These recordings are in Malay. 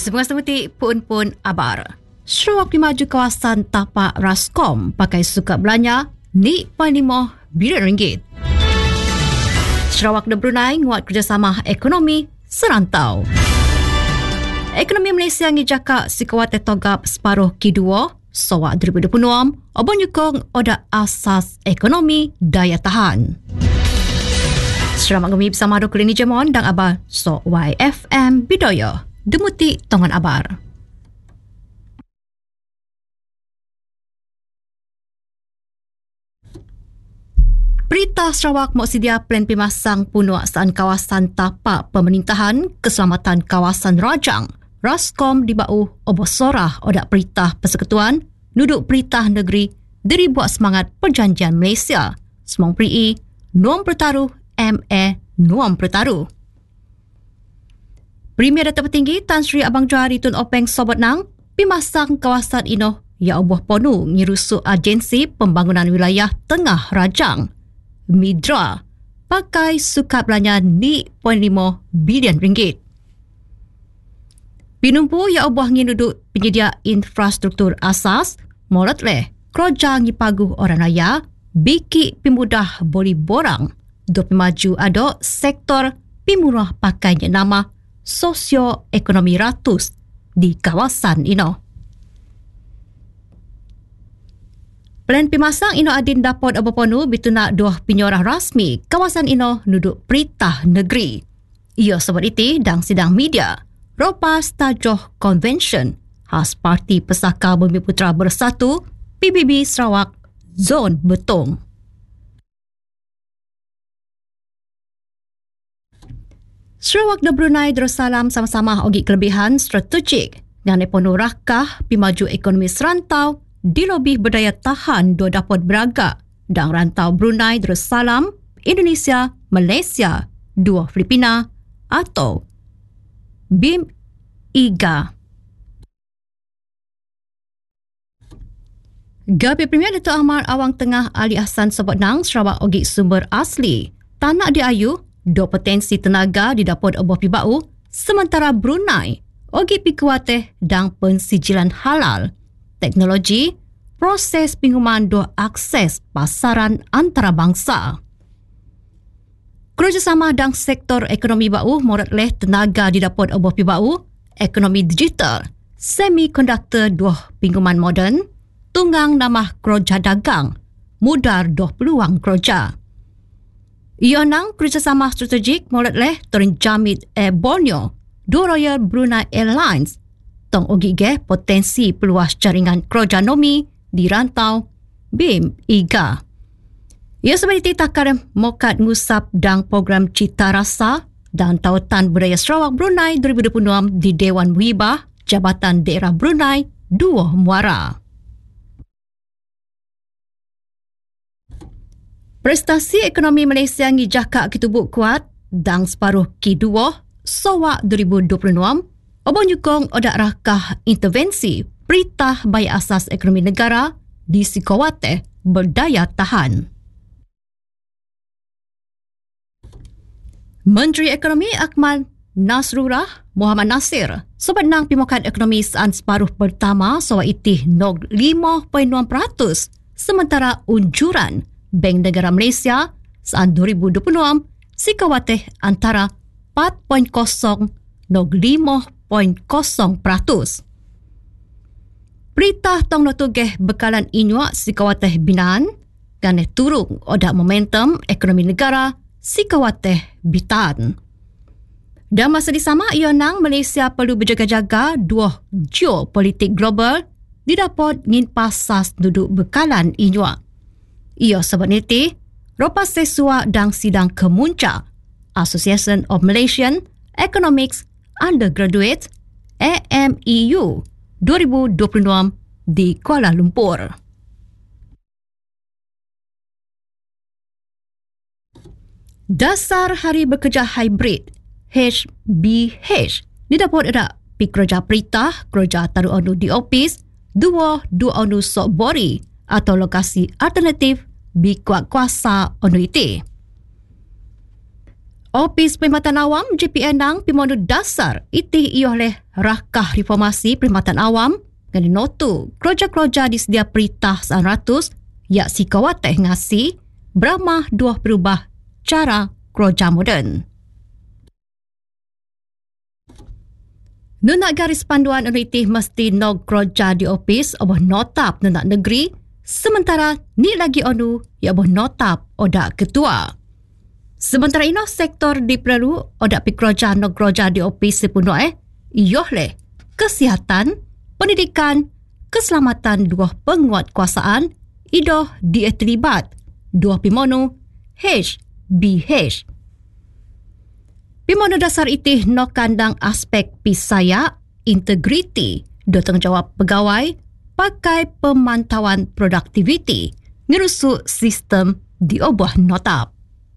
Semuti pun abar. Sarawak dimaju kawasan tapak Raskom pakai sukat belanja RM5 bilion. Sarawak dan Brunei nguat kerjasama ekonomi serantau. Ekonomi Malaysia ngijaka sikawat togap separuh Q2 Sarawak 2026 obon nyukong oda asas ekonomi daya tahan. Selamat kami bersama Dr. Lini Jamon dan abar So YFM Bidaya. Demuti tongan abar. Berita Sarawak mau sedia plan pemasang penguasaan kawasan tapak pemerintahan keselamatan kawasan Rajang. Raskom di bau obosorah odak perintah persekutuan nuduk perintah negeri dari buat semangat perjanjian Malaysia. Semong PRI, Nuam Pertaruh, MA, Nuam Pertaruh. Premier Datuk Petinggi Tan Sri Abang Johari Tun Openg Sobat Nang pemasang kawasan ino ya oboh ponu ngirusuk agensi pembangunan wilayah Tengah Rajang Midra pakai sukat belanja RM5 bilion. Pinumpu ya oboh ngiduduk penyedia infrastruktur asas molat leh kerja ngipaguh orang raya biki pimudah boleh borang do pemaju ado sektor pimurah pakainya nama sosioekonomi ratus di kawasan ino. Plan pemasang ino adin dapat abaponu bituna dua penyorah rasmi kawasan ino nuduk perintah negeri. Ia sebab itu dan sidang media Ropa Stajoh Convention khas Parti Pesaka Bumi Putra Bersatu PBB Sarawak Zon Betong. Sarawak dan Brunei Darussalam sama-sama ogi kelebihan strategik dan penuh rakah pimaju ekonomi serantau di lebih berdaya tahan dua dapat beragak dan rantau Brunei Darussalam, Indonesia, Malaysia, dua Filipina atau BIM-IGA. Gapi Premier Datuk Ahmad Awang Tengah Ali Ahsan Sobat Nang Sarawak ogi sumber asli tanah diayu do potensi tenaga didapat oboh pibau sementara Brunei ogi pikuateh dan pensijilan halal teknologi proses pinguman do akses pasaran antarabangsa. Kerjasama dan sektor ekonomi bau morat leh tenaga didapat oboh pibau ekonomi digital semikonduktor doh pinguman moden tunggang nama kerja dagang mudar doh peluang kerja. Ia nang kerjasama strategik molat leh terenjamit Air Borneo do Royal Brunei Airlines tong ogige potensi peluas jaringan kerja nomi di rantau BIM-IGA. Ia seperti takar mokat ngusap dan program Cita Rasa dan Tautan Budaya Sarawak Brunei 2026 di Dewan Wibah Jabatan Daerah Brunei Dua Muara. Prestasi ekonomi Malaysia ngijaka kitubuk kuat dan separuh Q2 Sarawak 2026 obon nyukong odak rakah intervensi perintah bayar asas ekonomi negara di sikawate berdaya tahan. Menteri Ekonomi Akmal Nasrullah Muhammad Nasir sobat nang pimokat ekonomi saan separuh pertama Sarawak itih 5.6% sementara unjuran Bank Negara Malaysia saat 2026 sikawateh antara 4.0 dan 5.0%. Perintah tong notugeh bekalan inyuak sikawateh binaan dan turung odak momentum ekonomi negara sikawateh bitan. Dan masa disama ia nang Malaysia perlu berjaga-jaga dua geopolitik global didapat ngin pasas duduk bekalan inyuak. Ia sebab niti, Ropa Sesua dan Sidang Kemuncak Association of Malaysian Economics Undergraduates AMEU 2026 di Kuala Lumpur. Dasar Hari Bekerja Hybrid HBH didapat ada pekerja perintah kerja taruh onu di ofis dua onu sok bori atau lokasi alternatif bikuat kuasa onu iti. Opis Perkhidmatan Awam JPN nang pimono dasar itih iyo leh rakah reformasi perkhidmatan awam ngani notu kroja-kroja disedia peritah saan ratus yak si kawateh ngasi beramah dua perubah cara kroja moden. Nunak garis panduan unitih mesti nog kroja di opis oboh notap nunak negeri sementara ni lagi onu yak oboh notap odak ketua. Sementara ino sektor diperlu odak pikroja no kroja di opis sepuno iyoh leh kesihatan, pendidikan, keselamatan dua penguat kuasaan idoh dia terlibat dua pimono HBH. Pimono dasar itih no kandang aspek pisaya integriti do tanggungjawab pegawai pakai pemantauan produktiviti ngerusuk sistem di obah notap.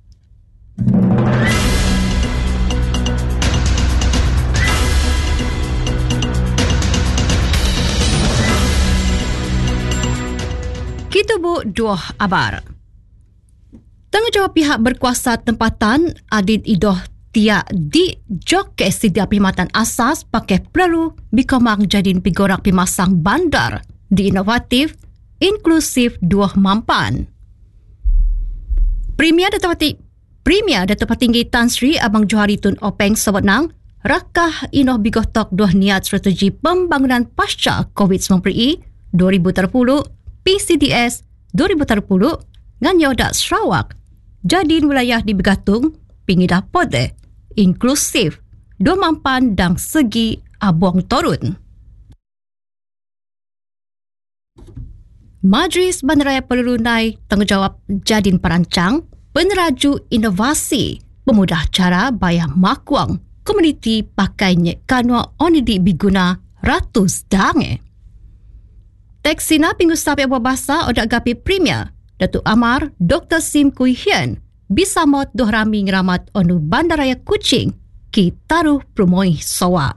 Kita bu dua abar. Tanggungjawab pihak berkuasa tempatan adid idoh tiak di jok ke sedia perkhidmatan asas pakai perlu bikomang jadin pigorak pimasang bandar di inovatif, inklusif dua mampan. Premier Datuk Tinggi Tan Sri Abang Johari Tun Openg sebut nang rakah inoh bigotok dua niat strategi pembangunan pasca COVID-19 2030 PCDS 2030 ngan yodak Sarawak jadi wilayah di Begatung pingidah pode inklusif dua mampan dan segi abuang torun. Majlis Bandaraya Perlunai tanggungjawab jadin perancang peneraju inovasi pemudah cara bayar makuang komuniti pakai nyek kanwa onidi biguna ratus dange. Teksina pinggu sapi abu bahasa odak gapi Premier Datuk Amar Dr. Sim Kui Hian bisa mot doh rami ngeramat onu Bandaraya Kuching ki taruh promoi sowa.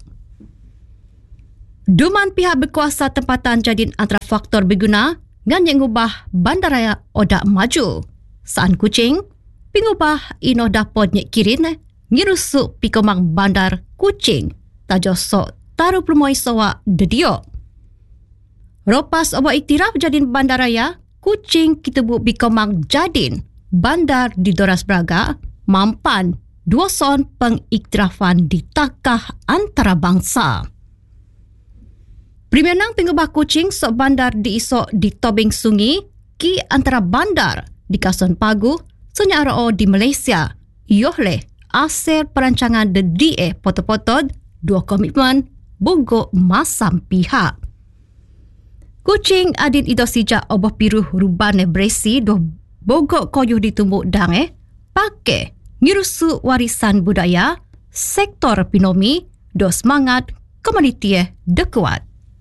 Duman pihak berkuasa tempatan jadin antara faktor berguna ngan yang ngubah Bandaraya odak maju. Saan Kuching pingubah ino dapod nyek kirin ngirusuk pikomang bandar Kuching tajosok taruh promoi sowa dedio. Ropas obat iktiraf jadin bandaraya, Kuching kita bu bikomang jadin bandar di Doras Braga, mampan dua son pengiktirafan di takah antarabangsa. Premier nang pengubah Kuching sok bandar diisok di Tobing Sungi ki antara bandar di Kawasan Pagu, Senyara di Malaysia, iyoh leh aser perancangan de DA potod-potod dua komitmen bogok masam pihak. Kuching adin ido sijak oboh piruh rubane beresi doh bogok koyuh ditumbuk dang pakai ngirusu warisan budaya sektor pinomi doh semangat komuniti dekuat.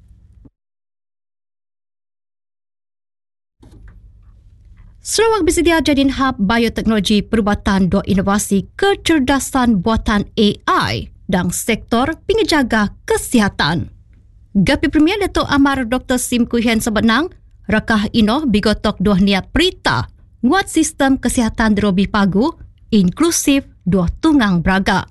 Sarawak bersedia jadin hub bioteknologi perubatan doh inovasi kecerdasan buatan AI dan sektor pengejaga kesihatan. Gapi Premier Datuk Amar Dr. Sim Kui Hian sebut nang rakah ino bigotok dua niat perita nguat sistem kesihatan Derobi Pagu inklusif dua tunggang braga.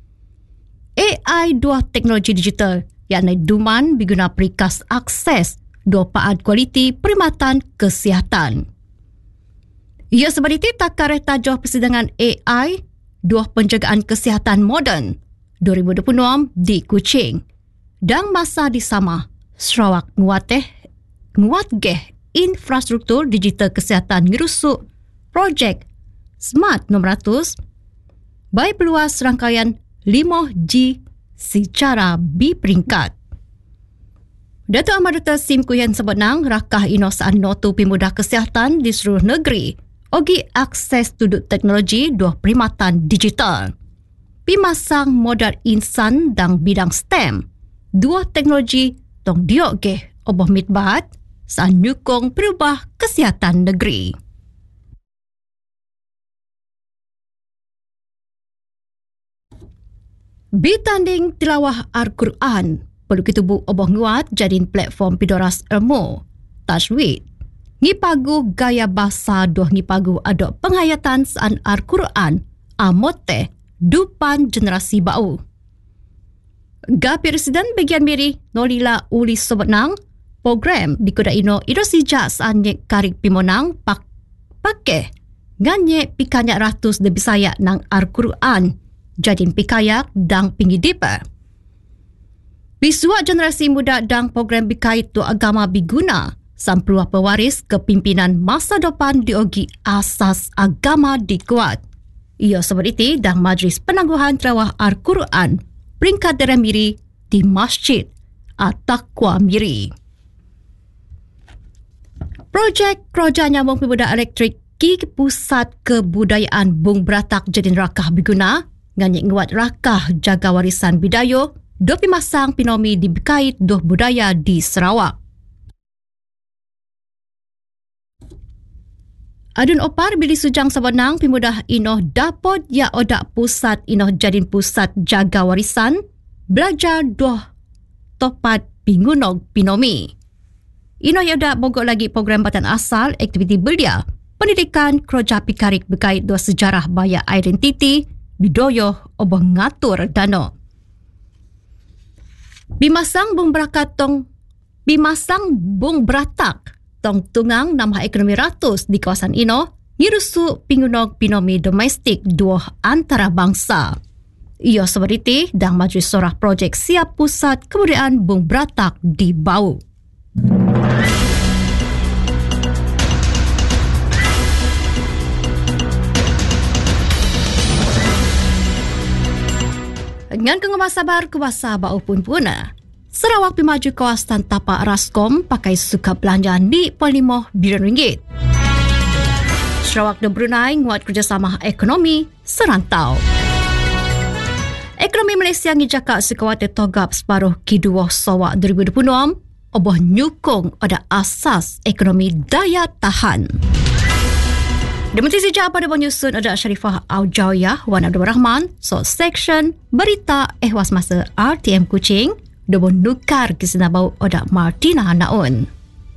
AI dua teknologi digital yakni duman biguna perikas akses dua paad kualiti perkhidmatan kesihatan. Ia sebenarnya takar tajuh persidangan AI dua penjagaan kesihatan moden 2026 di Kuching. Dan masa di sama, Sarawak nguatgeh infrastruktur digital kesihatan ngirusuk projek Smart nombor 100 baik peluas rangkaian 5G secara berperingkat. Datuk Ahmad Dr. Sim Kui Hian sebut nang rakah inosaan notu pemudah kesihatan di seluruh negeri ogi akses tuduk teknologi dua perkhidmatan digital. Pimasang modal insan dan bidang STEM dua teknologi tong diok ke oboh mitbat saan nyukong perubah kesihatan negeri. Bitanding tilawah Al-Quran perlu kitubu oboh nguat jadin platform pidoras ilmu tajwid. Ngipagu gaya bahasa doh ngipagu adok penghayatan saan Al-Quran amote dupan generasi bau. Gapi Presiden bagian miri nolila uli sobatnang program di kuda ino sijak saanyek karik pimonang pakai nganye pikanyak ratus de bisayak nang Al-Quran jadin pikayak dang pingidipa. Bisuak generasi muda dang program bikait tu agama biguna sampluah pewaris kepimpinan masa depan diogi asas agama dikuat. Ia seperti dang Majlis Penangguhan Terawah Al-Quran peringkat daerah miri di Masjid At-Taqwa Miri. Projek Kerajaan Nyambung Pemuda Elektrik ki Pusat Kebudayaan Bung Beratak Jadin Rakah Biguna nganyek nguat rakah jaga warisan bidayo dopi masang pinomi dibekait doh budaya di Sarawak. Adun opar bili sujang sabanang pemuda inoh dapot ya odak pusat inoh jadin pusat jaga warisan belajar doh topat pingunog pinomi. Inoh ya odak bogok lagi program batan asal aktiviti belia pendidikan keroja pikarik berkait doh sejarah baya identiti bidoyo oboh ngatur dano. Bimasang bung beratak tong tungang nama ekonomi ratus di kawasan ino yirusu pingunog pinomi domestik dua antara bangsa. Ia seperti dang Majlis Sorah Projek Siap Pusat Kebudayaan Bung Beratak di Bau. Dengan kengemas sabar kuasa bau pun puna. Sarawak pimaju kawasan tapak Raskom pakai suka belanja RM5 bilion. Sarawak dan Brunei nguat kerjasama ekonomi serantau. Ekonomi Malaysia ngijaka sekawat togap separuh Q2 Sarawak 2026 oboh nyukung ada asas ekonomi daya tahan. Demonstrasi sejak pada penyusun ada Syarifah Aujawiyah Wan Abdul Rahman, so section berita ehwas masa RTM Kuching, dobon nukar kesenabau odak Martina Naun.